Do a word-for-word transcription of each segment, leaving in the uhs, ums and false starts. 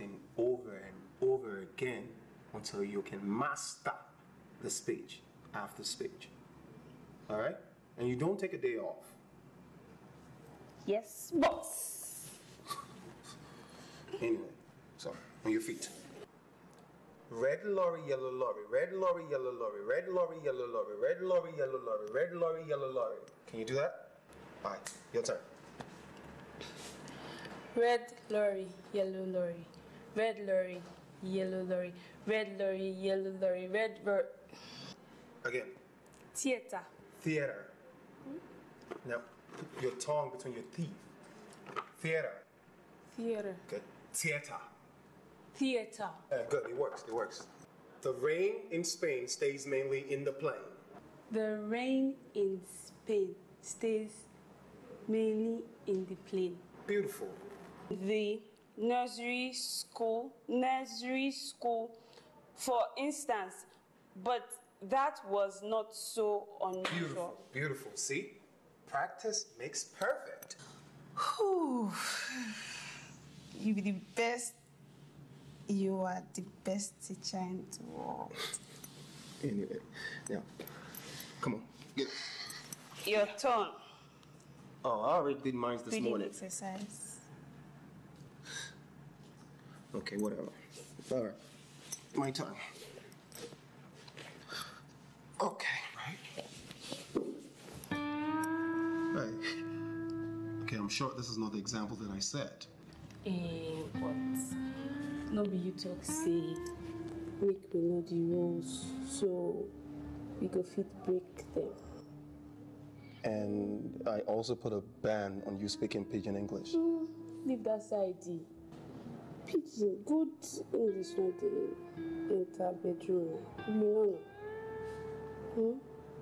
something over and over again until you can master the speech after speech. All right? And you don't take a day off. Yes, boss. Anyway, so on your feet. Red lorry, yellow lorry, red lorry, yellow lorry, red lorry, yellow lorry, red lorry, yellow lorry, red lorry, yellow lorry. Can you do that? All right, your turn. Red lorry, yellow lorry, red lorry, yellow lorry, red lorry, yellow lorry, red lorry. Again. Theater. Theater. Hmm? Now, put your tongue between your teeth. Theater. Theater. Good. Theater. Theater. Uh, good, it works, it works. The rain in Spain stays mainly in the plain. The rain in Spain stays mainly in the plain. Beautiful. The nursery school, nursery school, for instance, but that was not so unusual. Beautiful, beautiful. See? Practice makes perfect. Whew. You be the best. You are the best teacher in the world. Anyway, now, come on, get it. Your turn. Oh, I already did mine this Reading morning. exercise. Okay, whatever. All right, my turn. Okay, right. Right. Okay, I'm sure this is not the example that I said. Eh, what? No be you talk say, make we know the rules, so we go fit break them. And I also put a ban on you speaking pidgin English. Mm, leave that side. Pidgin, good English no dey enter bedroom. You know. Hmm?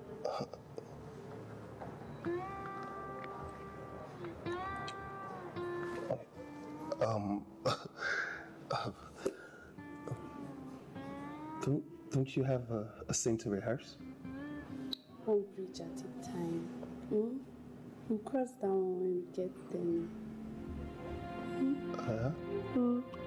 um. don't don't you have a, a scene to rehearse? One bridge at a time. Hmm? We'll cross down when we get them. Hmm? Uh, Hmm?